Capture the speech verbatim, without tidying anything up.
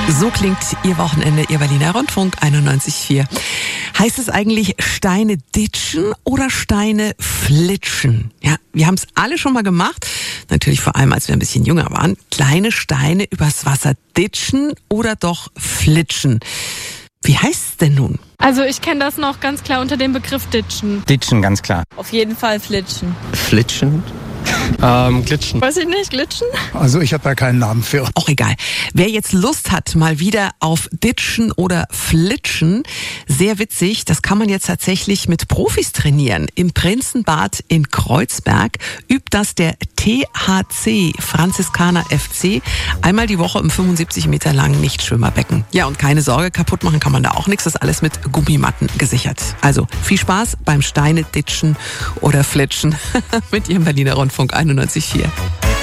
So klingt Ihr Wochenende, Ihr Berliner Rundfunk einundneunzig Komma vier. Heißt es eigentlich Steine ditchen oder Steine flitschen? Ja, wir haben es alle schon mal gemacht. Natürlich vor allem, als wir ein bisschen jünger waren. Kleine Steine übers Wasser ditchen oder doch flitschen. Wie heißt es denn nun? Also ich kenne das noch ganz klar unter dem Begriff ditchen. Ditchen, ganz klar. Auf jeden Fall flitschen. Flitschen? ähm, glitschen. Weiß ich nicht, glitschen? Also ich habe da keinen Namen für. Auch egal. Wer jetzt Lust hat, mal wieder auf Ditchen oder Flitschen, sehr witzig, das kann man jetzt tatsächlich mit Profis trainieren. Im Prinzenbad in Kreuzberg übt das der T H C, Franziskaner F C, einmal die Woche im fünfundsiebzig Meter langen Nichtschwimmerbecken. Ja, und keine Sorge, kaputt machen kann man da auch nichts, das ist alles mit Gummimatten gesichert. Also viel Spaß beim Steine ditchen oder Flitschen mit Ihrem Berliner Rundfunk einundneunzig Komma vier.